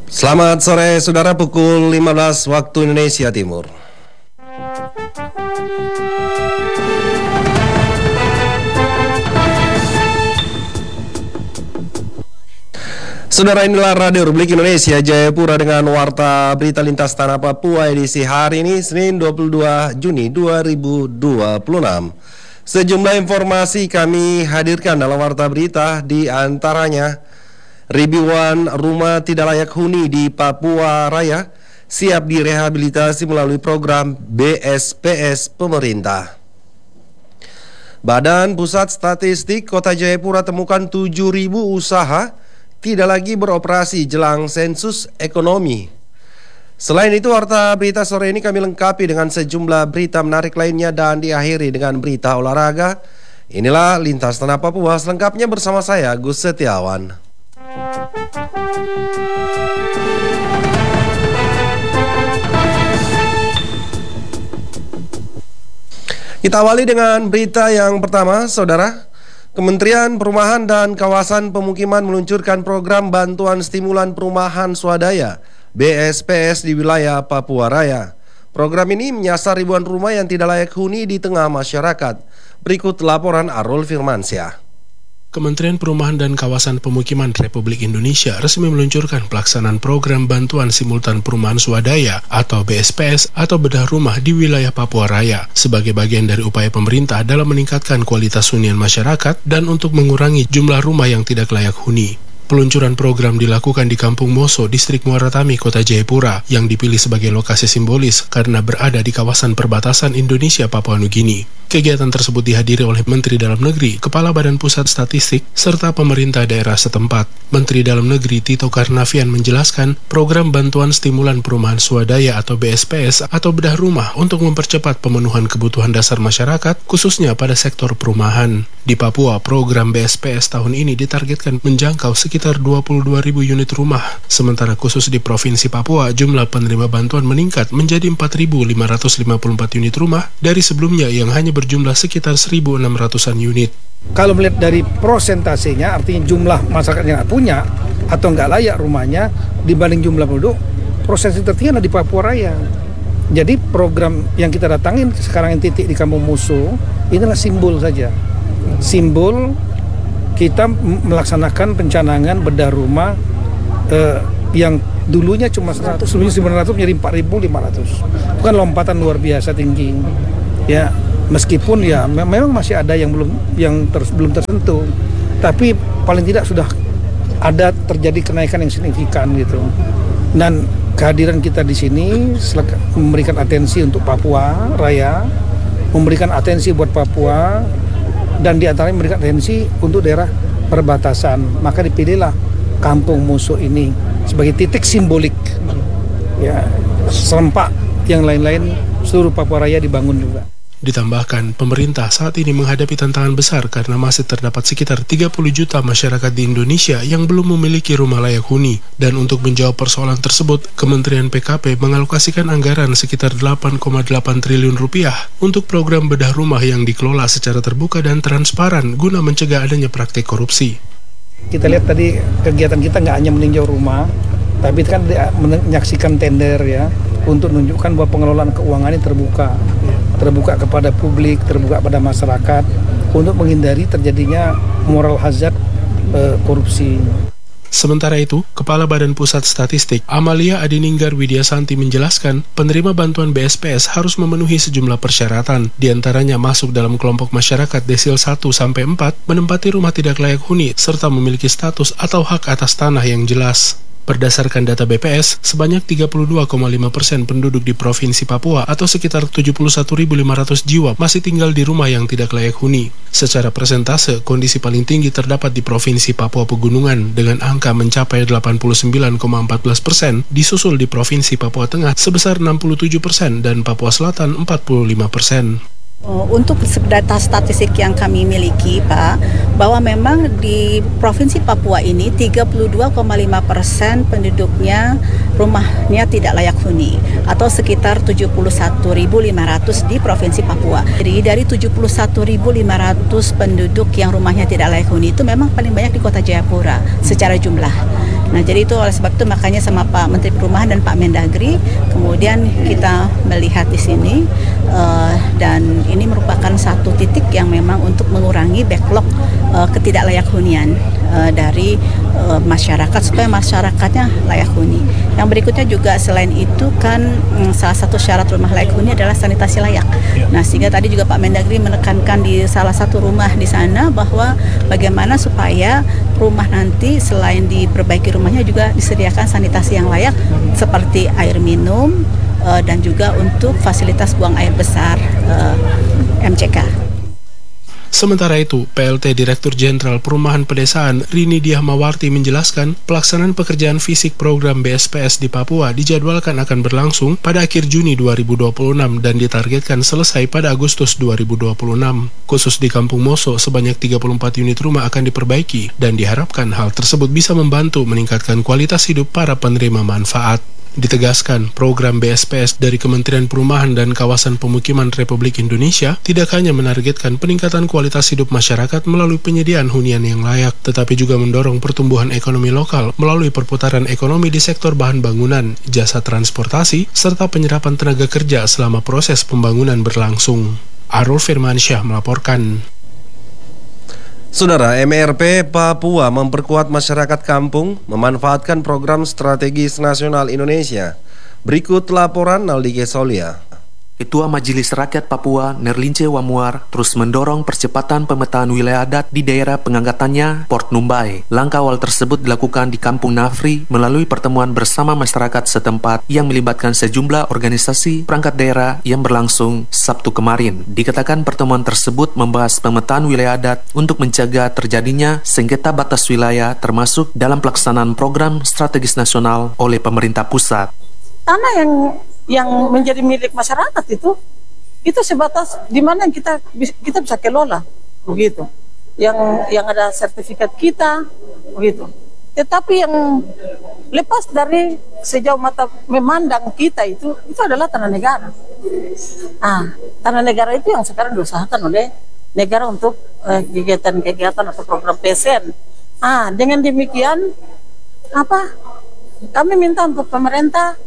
Selamat sore saudara, pukul 15 waktu Indonesia Timur. Saudara, inilah Radio Republik Indonesia Jayapura dengan warta berita lintas tanah Papua edisi hari ini Senin 22 Juni 2026. Sejumlah informasi kami hadirkan dalam warta berita, di antaranya ribuan rumah tidak layak huni di Papua Raya siap direhabilitasi melalui program BSPS pemerintah. Badan Pusat Statistik Kota Jayapura temukan 7.000 usaha tidak lagi beroperasi jelang sensus ekonomi. Selain itu, warta berita sore ini kami lengkapi dengan sejumlah berita menarik lainnya dan diakhiri dengan berita olahraga. Inilah Lintas Tanah Papua selengkapnya bersama saya, Gus Setiawan. Kita awali dengan berita yang pertama, saudara. Kementerian Perumahan dan Kawasan Pemukiman meluncurkan program bantuan stimulan perumahan swadaya BSPS di wilayah Papua Raya. Program ini menyasar ribuan rumah yang tidak layak huni di tengah masyarakat. Berikut laporan Arul Firmansyah. Kementerian Perumahan dan Kawasan Pemukiman Republik Indonesia resmi meluncurkan pelaksanaan program bantuan simultan perumahan swadaya atau BSPS atau bedah rumah di wilayah Papua Raya sebagai bagian dari upaya pemerintah dalam meningkatkan kualitas hunian masyarakat dan untuk mengurangi jumlah rumah yang tidak layak huni. Peluncuran program dilakukan di Kampung Moso, Distrik Muara Tami, Kota Jayapura, yang dipilih sebagai lokasi simbolis karena berada di kawasan perbatasan Indonesia Papua Nugini. Kegiatan tersebut dihadiri oleh Menteri Dalam Negeri, Kepala Badan Pusat Statistik, serta pemerintah daerah setempat. Menteri Dalam Negeri Tito Karnavian menjelaskan program bantuan stimulan perumahan swadaya atau BSPS atau bedah rumah untuk mempercepat pemenuhan kebutuhan dasar masyarakat, khususnya pada sektor perumahan. Di Papua, program BSPS tahun ini ditargetkan menjangkau sekitar 22.000 unit rumah. Sementara khusus di Provinsi Papua, jumlah penerima bantuan meningkat menjadi 4.554 unit rumah dari sebelumnya yang hanya berjumlah sekitar 1.600-an unit. Kalau melihat dari prosentasenya, artinya jumlah masyarakat yang nggak punya atau nggak layak rumahnya dibanding jumlah penduduk, prosentase tertinggi ada di Papua Raya. Jadi program yang kita datangin sekarang yang titik di Kampung Musuh, inilah simbol saja. Simbol kita melaksanakan pencanangan bedah rumah yang dulunya cuma 100, sebelumnya 900 menjadi 4.500. Bukan lompatan luar biasa tinggi. Ya, meskipun ya memang masih ada yang belum tersentuh, tapi paling tidak sudah ada terjadi kenaikan yang signifikan gitu. Dan kehadiran kita di sini memberikan atensi untuk Papua Raya, memberikan atensi buat Papua, dan di antaranya memberikan atensi untuk daerah perbatasan. Maka dipilihlah Kampung Musuh ini sebagai titik simbolik. Ya, serempak yang lain-lain seluruh Papua Raya dibangun juga. Ditambahkan, pemerintah saat ini menghadapi tantangan besar karena masih terdapat sekitar 30 juta masyarakat di Indonesia yang belum memiliki rumah layak huni. Dan untuk menjawab persoalan tersebut, Kementerian PKP mengalokasikan anggaran sekitar 8,8 triliun rupiah untuk program bedah rumah yang dikelola secara terbuka dan transparan guna mencegah adanya praktik korupsi. Kita lihat tadi kegiatan kita nggak hanya meninjau rumah, tapi kan menyaksikan tender ya, untuk menunjukkan bahwa pengelolaan keuangan ini terbuka kepada publik, terbuka pada masyarakat untuk menghindari terjadinya moral hazard korupsi. Sementara itu, Kepala Badan Pusat Statistik Amalia Adininggar Widyasanti menjelaskan penerima bantuan BSPS harus memenuhi sejumlah persyaratan, diantaranya masuk dalam kelompok masyarakat desil 1-4, menempati rumah tidak layak huni, serta memiliki status atau hak atas tanah yang jelas. Berdasarkan data BPS, sebanyak 32,5% penduduk di Provinsi Papua atau sekitar 71.500 jiwa masih tinggal di rumah yang tidak layak huni. Secara persentase, kondisi paling tinggi terdapat di Provinsi Papua Pegunungan dengan angka mencapai 89,14%, disusul di Provinsi Papua Tengah sebesar 67% dan Papua Selatan 45%. Untuk data statistik yang kami miliki, Pak, bahwa memang di Provinsi Papua ini 32,5% penduduknya rumahnya tidak layak huni atau sekitar 71.500 di Provinsi Papua. Jadi dari 71.500 penduduk yang rumahnya tidak layak huni itu memang paling banyak di Kota Jayapura secara jumlah. Nah, jadi itu oleh sebab itu makanya sama Pak Menteri Perumahan dan Pak Mendagri kemudian kita melihat di sini dan ini merupakan satu titik yang memang untuk mengurangi backlog ketidaklayak hunian dari masyarakat supaya masyarakatnya layak huni. Yang berikutnya juga selain itu kan salah satu syarat rumah layak huni adalah sanitasi layak. Nah, sehingga tadi juga Pak Mendagri menekankan di salah satu rumah di sana bahwa bagaimana supaya rumah nanti selain diperbaiki rumahnya juga disediakan sanitasi yang layak seperti air minum dan juga untuk fasilitas buang air besar MCK. Sementara itu, PLT Direktur Jenderal Perumahan Pedesaan Rini Diahmawarti menjelaskan pelaksanaan pekerjaan fisik program BSPS di Papua dijadwalkan akan berlangsung pada akhir Juni 2026 dan ditargetkan selesai pada Agustus 2026. Khusus di Kampung Moso, sebanyak 34 unit rumah akan diperbaiki dan diharapkan hal tersebut bisa membantu meningkatkan kualitas hidup para penerima manfaat. Ditegaskan, program BSPS dari Kementerian Perumahan dan Kawasan Pemukiman Republik Indonesia tidak hanya menargetkan peningkatan kualitas hidup masyarakat melalui penyediaan hunian yang layak, tetapi juga mendorong pertumbuhan ekonomi lokal melalui perputaran ekonomi di sektor bahan bangunan, jasa transportasi, serta penyerapan tenaga kerja selama proses pembangunan berlangsung. Arul Firmansyah melaporkan. Saudara, MRP Papua memperkuat masyarakat kampung memanfaatkan program strategis nasional Indonesia. Berikut laporan Naldike Solia. Ketua Majelis Rakyat Papua, Nerlince Wamuar, terus mendorong percepatan pemetaan wilayah adat di daerah pengangkatannya, Port Numbai. Langkah awal tersebut dilakukan di Kampung Nafri melalui pertemuan bersama masyarakat setempat yang melibatkan sejumlah organisasi perangkat daerah yang berlangsung Sabtu kemarin. Dikatakan pertemuan tersebut membahas pemetaan wilayah adat untuk mencegah terjadinya sengketa batas wilayah termasuk dalam pelaksanaan program strategis nasional oleh pemerintah pusat. Tanah yang menjadi milik masyarakat itu sebatas di mana kita bisa kelola begitu, yang ada sertifikat kita begitu. Tetapi yang lepas dari sejauh mata memandang kita itu adalah tanah negara. Tanah negara itu yang sekarang diusahakan oleh negara untuk kegiatan-kegiatan atau program PSN. Dengan demikian kami minta untuk pemerintah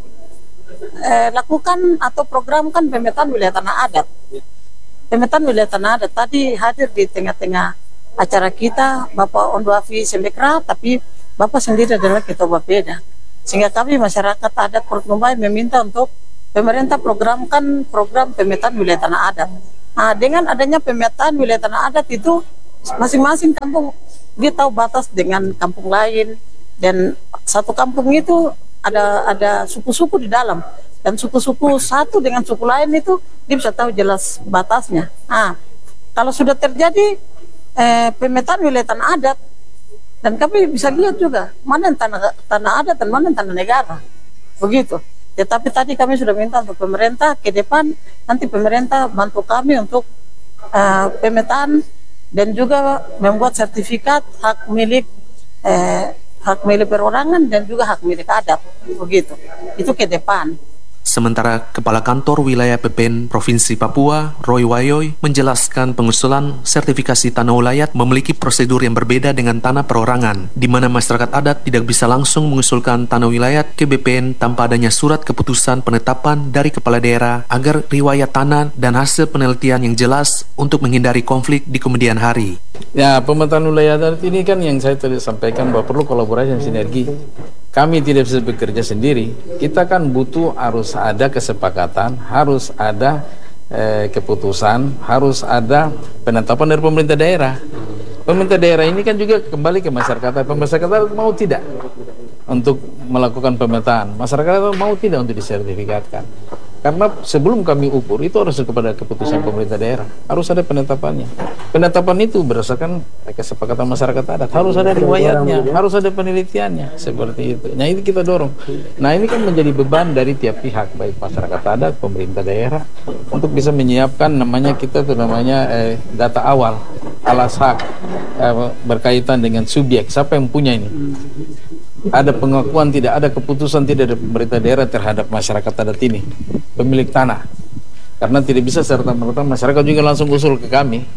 lakukan atau programkan pemetaan wilayah tanah adat. Pemetaan wilayah tanah adat tadi hadir di tengah-tengah acara kita Bapak Ondoafi Sembekra, tapi Bapak sendiri adalah Ketua Bapeda. Sehingga kami masyarakat adat Port Numbai meminta untuk pemerintah programkan program pemetaan wilayah tanah adat. Dengan adanya pemetaan wilayah tanah adat itu masing-masing kampung dia tahu batas dengan kampung lain, dan satu kampung itu ada suku-suku di dalam, dan suku-suku satu dengan suku lain itu dia bisa tahu jelas batasnya. Kalau sudah terjadi pemetaan wilayah tanah adat, dan kami bisa lihat juga mana yang tanah adat dan mana yang tanah negara begitu. Tetapi tadi kami sudah minta untuk pemerintah ke depan, nanti pemerintah bantu kami untuk pemetaan dan juga membuat sertifikat hak milik perorangan dan juga hak milik adat begitu. Itu ke depan. Sementara Kepala Kantor Wilayah PPN Provinsi Papua, Roy Wayoy, menjelaskan pengusulan sertifikasi tanah ulayat memiliki prosedur yang berbeda dengan tanah perorangan, di mana masyarakat adat tidak bisa langsung mengusulkan tanah wilayat ke BPN tanpa adanya surat keputusan penetapan dari kepala daerah agar riwayat tanah dan hasil penelitian yang jelas untuk menghindari konflik di kemudian hari. Ya, pemetaan wilayah adat ini kan yang saya tadi sampaikan bahwa perlu kolaborasi dan sinergi. Kami tidak bisa bekerja sendiri. Kita kan butuh, harus ada kesepakatan, harus ada keputusan, harus ada penetapan dari pemerintah daerah. Pemerintah daerah ini kan juga kembali ke masyarakat. Masyarakat mau tidak untuk melakukan pemetaan. Masyarakat mau tidak untuk disertifikatkan. Karena sebelum kami ukur itu harus kepada keputusan pemerintah daerah, harus ada penetapannya. Penetapan itu berdasarkan kesepakatan masyarakat adat, harus ada riwayatnya, harus ada penelitiannya, seperti itu. Nah, ini kita dorong. Nah, ini kan menjadi beban dari tiap pihak, baik masyarakat adat, pemerintah daerah, untuk bisa menyiapkan data awal alas hak berkaitan dengan subjek, siapa yang punya ini. Ada pengakuan, tidak ada keputusan, tidak ada pemerintah daerah terhadap masyarakat adat ini, pemilik tanah. Karena tidak bisa serta-merta masyarakat juga langsung usul ke kami.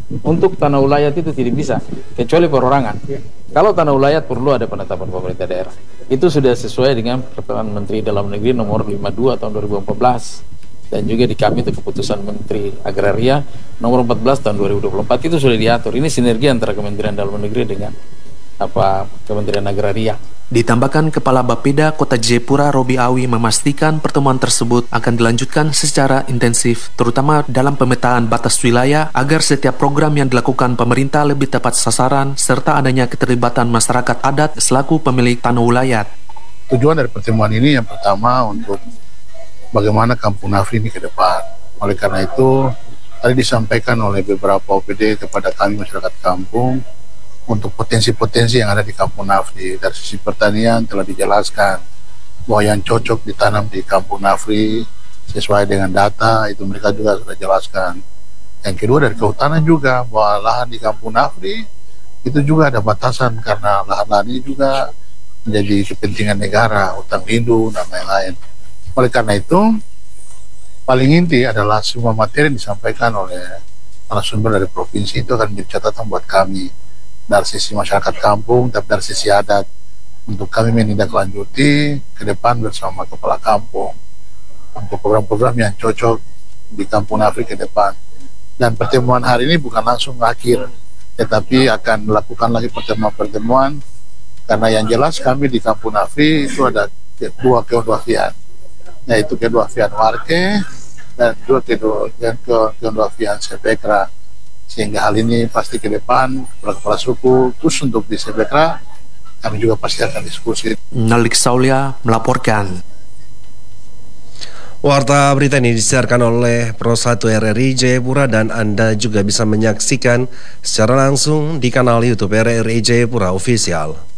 Untuk tanah ulayat itu tidak bisa, kecuali perorangan. Kalau tanah ulayat perlu ada penetapan pemerintah daerah. Itu sudah sesuai dengan peraturan Menteri Dalam Negeri nomor 52 tahun 2014. Dan juga di kami itu keputusan Menteri Agraria nomor 14 tahun 2024 itu sudah diatur. Ini sinergi antara Kementerian Dalam Negeri dengan Kementerian Agraria. Ditambahkan Kepala Bapeda Kota Jayapura Robi Awi memastikan pertemuan tersebut akan dilanjutkan secara intensif, terutama dalam pemetaan batas wilayah agar setiap program yang dilakukan pemerintah lebih tepat sasaran serta adanya keterlibatan masyarakat adat selaku pemilik tanah ulayat. Tujuan dari pertemuan ini yang pertama untuk bagaimana Kampung Nafri ini ke depan. Oleh karena itu, tadi disampaikan oleh beberapa OPD kepada kami masyarakat kampung untuk potensi-potensi yang ada di Kampung Nafri. Dari sisi pertanian telah dijelaskan bahwa yang cocok ditanam di Kampung Nafri sesuai dengan data itu mereka juga sudah jelaskan. Yang kedua dari kehutanan juga bahwa lahan di Kampung Nafri itu juga ada batasan karena lahan-lahan ini juga menjadi kepentingan negara, hutan lindung dan lain-lain. Oleh karena itu paling inti adalah semua materi yang disampaikan oleh narasumber dari provinsi itu akan menjadi catatan buat kami dari sisi masyarakat kampung, tapi dari sisi adat untuk kami menindaklanjuti ke depan bersama kepala kampung untuk program-program yang cocok di Kampung Nafri ke depan. Dan pertemuan hari ini bukan langsung berakhir, tetapi akan melakukan lagi pertemuan-pertemuan karena yang jelas kami di Kampung Nafri itu ada dua keondoafian, yaitu keondoafian Warke dan juga keondoafian Sebekra. Sehingga hal ini pasti ke depan kepala suku khusus untuk di Sebekra kami juga pasti akan diskusi. Nalik Saulia melaporkan. Warta berita ini disiarkan oleh Pro 1 RRI Jayapura dan Anda juga bisa menyaksikan secara langsung di kanal YouTube RRI Jayapura Official.